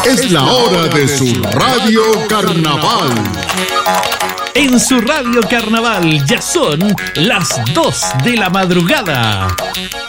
Es la hora de su Radio Carnaval. En su Radio Carnaval ya son las 2 de la madrugada.